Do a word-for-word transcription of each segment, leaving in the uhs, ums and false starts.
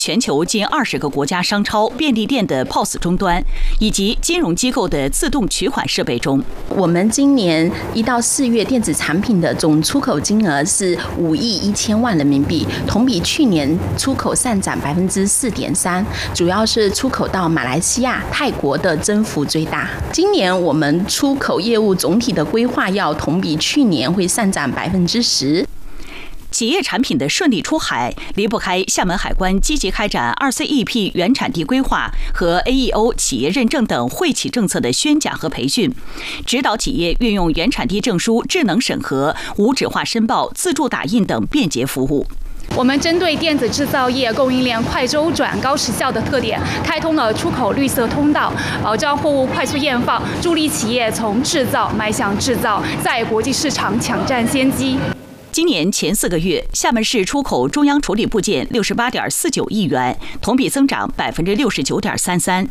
全球近二十个国家商超、便利店的 P O S 终端，以及金融机构的自动取款设备中。 我们今年一到四月电子产品的总出口金额是五亿一千万人民币，同比去年出口上涨百分之四点三，主要是出口到马来西亚、泰国的增幅最大。今年我们出口业务总体的规划要同比去年会上涨百分之十。 企业产品的顺利出海，离不开厦门海关积极开展 二 C E P 原产地规划和 A E O 企业认证等惠企政策的宣讲和培训，指导企业运用原产地证书智能审核、无纸化申报、自助打印等便捷服务。 我们针对电子制造业供应链快周转、高时效的特点，开通了出口绿色通道，保障货物快速验放，助力企业从制造迈向制造，在国际市场抢占先机。 今年前四个月，厦门市出口中央处理部件六十八点四九亿元，同比增长百分之六十九点三三。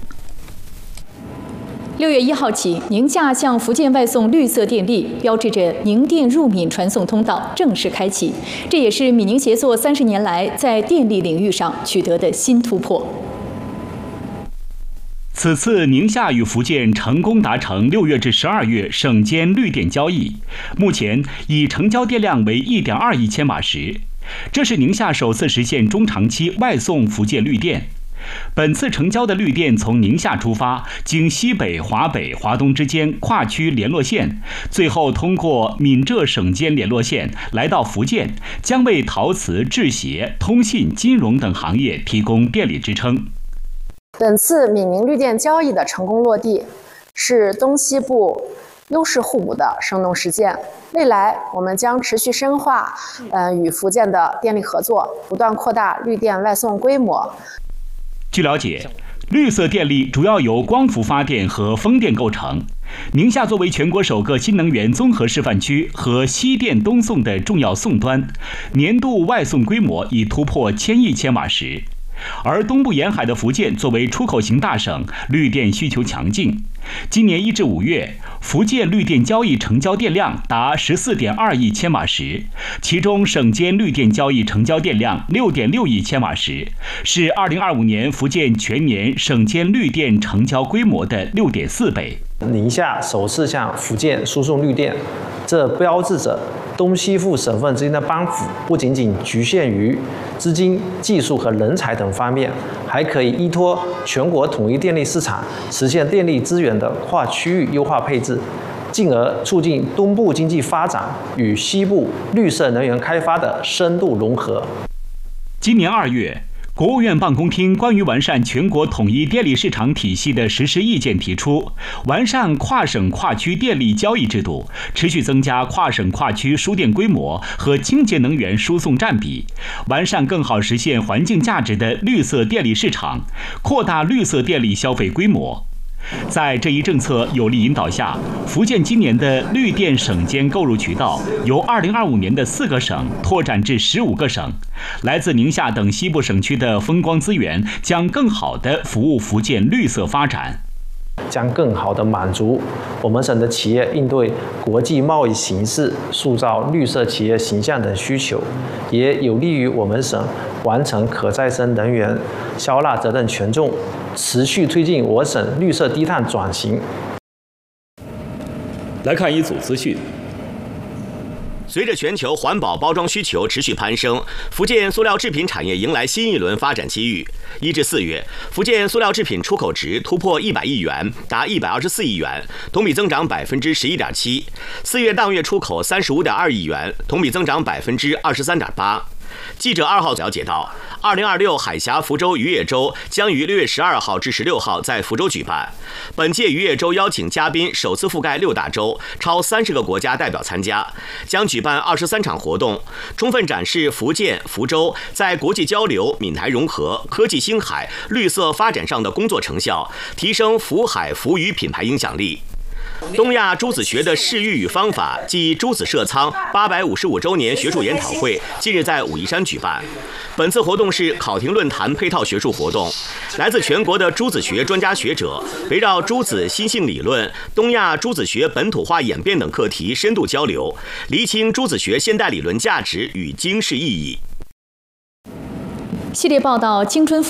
六月一号起，宁夏向福建外送绿色电力，标志着宁电入闽传送通道正式开启。这也是闽宁协作三十年来在电力领域上取得的新突破。 此次宁夏与福建成功达成六月至十二月省间绿电交易，目前已成交电量为 一点二亿千瓦时，这是宁夏首次实现中长期外送福建绿电。本次成交的绿电从宁夏出发，经西北、华北、华东之间跨区联络线，最后通过闽浙省间联络线来到福建，将为陶瓷、制鞋、通信、金融等行业提供电力支撑。 本次闽宁绿电交易的成功落地，是东西部优势互补的生动实践。未来我们将持续深化呃与福建的电力合作，不断扩大绿电外送规模。 据了解，绿色电力主要由光伏发电和风电构成。宁夏作为全国首个新能源综合示范区和西电东送的重要送端，年度外送规模已突破千亿千瓦时。而东部沿海的福建作为出口型大省，绿电需求强劲。今年一至五月，福建绿电交易成交电量达 十四点二亿千瓦时，其中省间绿电交易成交电量 六点六亿千瓦时，是二零二五年福建全年省间绿电成交规模的 六点四倍。 宁夏首次向福建输送绿电，这标志着东西部省份之间的帮扶不仅仅局限于资金、技术和人才等方面，还可以依托全国统一电力市场，实现电力资源的跨区域优化配置，进而促进东部经济发展与西部绿色能源开发的深度融合。 今年二月，国务院办公厅关于完善全国统一电力市场体系的实施意见提出，完善跨省跨区电力交易制度，持续增加跨省跨区输电规模和清洁能源输送占比，完善更好实现环境价值的绿色电力市场，扩大绿色电力消费规模。在这一政策有力引导下，福建今年的绿电省间购入渠道由二零二五年的四个省拓展至十五个省，来自宁夏等西部省区的风光资源将更好地服务福建绿色发展， 将更好地满足我们省的企业应对国际贸易形势、塑造绿色企业形象等需求，也有利于我们省完成可再生能源销纳责任权重，持续推进我省绿色低碳转型。 来看一组资讯。 随着全球环保包装需求持续攀升，福建塑料制品产业迎来新一轮发展机遇。一至四月，福建塑料制品出口值突破一百亿元，达一百二十四亿元，同比增长百分之十一点七。四月当月出口三十五点二亿元，同比增长百分之二十三点八。记者二号了解到，二零二六海峡福州渔业周将于六月十二号至十六号在福州举办。本届渔业周邀请嘉宾首次覆盖六大洲，超三十个国家代表参加，将举办二十三场活动，充分展示福建、福州在国际交流、闽台融合、科技星海、绿色发展上的工作成效，提升福海福渔品牌影响力。东亚朱子学的视域与方法暨朱子社仓八百五十五周年学术研讨会近日在武夷山举办。本次活动是考庭论坛配套学术活动，来自全国的朱子学专家学者围绕朱子心性理论、东亚朱子学本土化演变等课题深度交流，厘清朱子学现代理论价值与经世意义。 系列报道《青春》。